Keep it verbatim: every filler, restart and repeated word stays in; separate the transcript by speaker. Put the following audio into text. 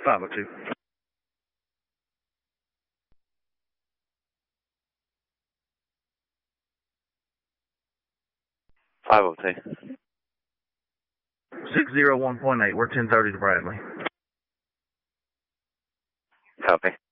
Speaker 1: five oh two.
Speaker 2: five oh two.
Speaker 1: six oh one point eight, we're ten thirty to Bradley.
Speaker 2: Copy.